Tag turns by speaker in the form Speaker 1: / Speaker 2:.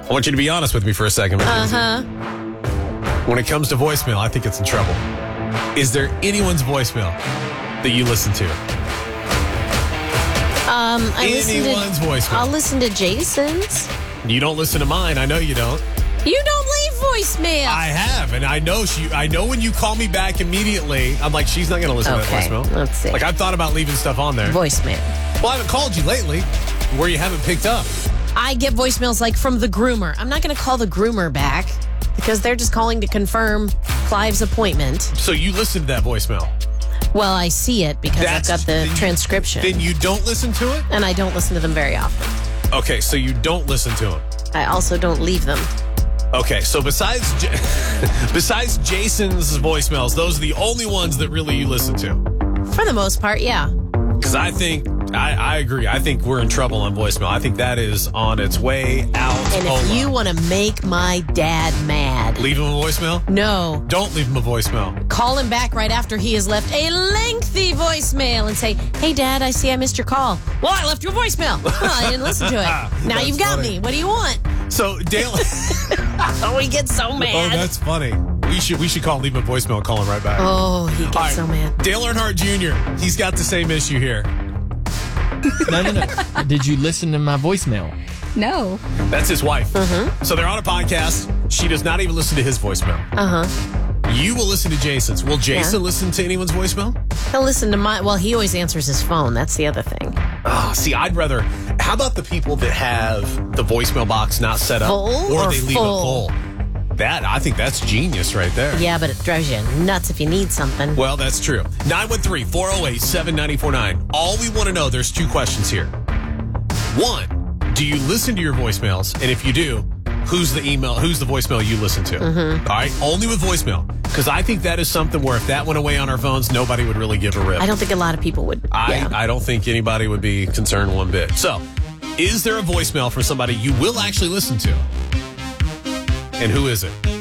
Speaker 1: I want you to be honest with me for a second. When it comes to voicemail, I think it's in trouble. Is there anyone's voicemail that you listen to? Anyone's voicemail.
Speaker 2: I'll listen to Jason's.
Speaker 1: You don't listen to mine. I know you don't.
Speaker 2: You don't leave voicemail.
Speaker 1: I have, and I know when you call me back immediately, I'm like, she's not going to listen to that voicemail.
Speaker 2: Let's see.
Speaker 1: Like, I've thought about leaving stuff on there.
Speaker 2: Voicemail.
Speaker 1: Well, I haven't called you lately where you haven't picked up.
Speaker 2: I get voicemails like from the groomer. I'm not going to call the groomer back because they're just calling to confirm Clive's appointment.
Speaker 1: So you listen to that voicemail?
Speaker 2: Well, I see it because I've got the transcription.
Speaker 1: Then you don't listen to it?
Speaker 2: And I don't listen to them very often.
Speaker 1: Okay, so you don't listen to them.
Speaker 2: I also don't leave them.
Speaker 1: Okay, so besides Jason's voicemails, those are the only ones that really you listen to?
Speaker 2: For the most part, yeah.
Speaker 1: Because I agree. I think we're in trouble on voicemail. I think that is on its way out.
Speaker 2: And if you want to make my dad mad...
Speaker 1: Leave him a voicemail?
Speaker 2: No.
Speaker 1: Don't leave him a voicemail.
Speaker 2: Call him back right after he has left a lengthy voicemail and say, hey, Dad, I see I missed your call. Well, I left you a voicemail. Oh, I didn't listen to it. Now you've got me. What do you want?
Speaker 1: So, Dale...
Speaker 2: we get so mad.
Speaker 1: Oh, that's funny. We should call him, leave him a voicemail and call him right back.
Speaker 2: Oh, he gets so mad.
Speaker 1: Dale Earnhardt Jr., he's got the same issue here.
Speaker 3: No. Did you listen to my voicemail?
Speaker 4: No.
Speaker 1: That's his wife. So they're on a podcast. She does not even listen to his voicemail. You will listen to Jason's. Will Jason listen to anyone's voicemail?
Speaker 2: He'll listen to mine. Well, he always answers his phone. That's the other thing.
Speaker 1: Oh, see, I'd rather... How about the people that have the voicemail box not set up?
Speaker 2: Full
Speaker 1: or
Speaker 2: or
Speaker 1: they leave
Speaker 2: full?
Speaker 1: it full? I think that's genius right there.
Speaker 2: Yeah, but it drives you nuts if you need something.
Speaker 1: Well, that's true. 913-408-7949. All we want to know, there's two questions here. One, do you listen to your voicemails? And if you do, who's the voicemail you listen to? All right, only with voicemail. Because I think that is something where if that went away on our phones, nobody would really give a rip.
Speaker 2: I don't think a lot of people would.
Speaker 1: I don't think anybody would be concerned one bit. So, is there a voicemail from somebody you will actually listen to? And who is it?